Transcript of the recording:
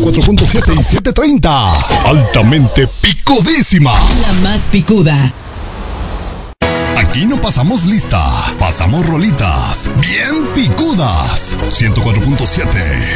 104.7 y 730. Altamente picudísima. La más picuda. Aquí no pasamos lista, pasamos rolitas bien picudas. 104.7